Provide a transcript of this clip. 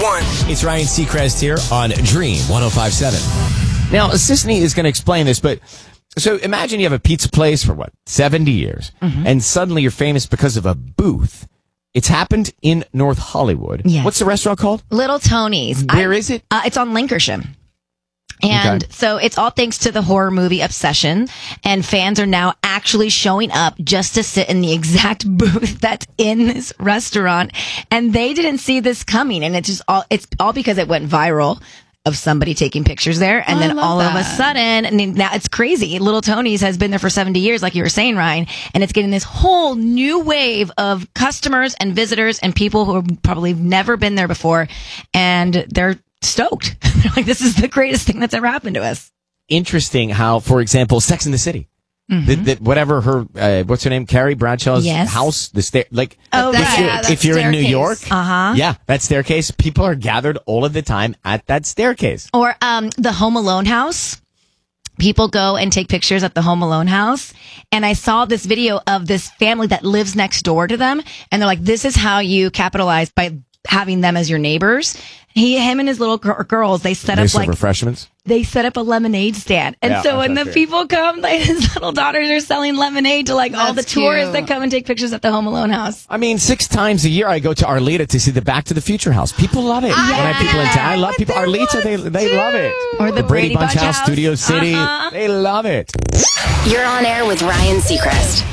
one. It's Ryan Seacrest here on Dream 105.7. Now, Sisney is going to explain this, but so imagine you have a pizza place for 70 years, and suddenly you're famous because of a booth. It's happened in North Hollywood. Yes. What's the restaurant called? Little Tony's. Where is it? It's on Lancashire. And so it's all thanks to the horror movie Obsession, and fans are now actually showing up just to sit in the exact booth that's in this restaurant, and they didn't see this coming, and it's all because it went viral of somebody taking pictures there, and then all of a sudden, and now it's crazy. Little Tony's has been there for 70 years, like you were saying, Ryan, and it's getting this whole new wave of customers and visitors and people who have probably never been there before, and they're stoked. They're like, this is the greatest thing that's ever happened to us. Interesting how, for example, Sex in the City. Whatever her, what's her name? Carrie Bradshaw's house, the stair, like, if you're in New York, that staircase, people are gathered all of the time at that staircase. Or the Home Alone house. People go and take pictures at the Home Alone house. And I saw this video of this family that lives next door to them. And they're like, this is how you capitalize by having them as your neighbors. Him and his little girls, they set up refreshments. They set up a lemonade stand. And so when the people come, like his little daughters are selling lemonade to all the tourists that come and take pictures at the Home Alone house. I mean, 6 times a year I go to Arleta to see the Back to the Future house. People love it. When I have people in town, I love people. Arleta, they love it. Or the Brady Bunch house, Studio City. They love it. You're on air with Ryan Seacrest.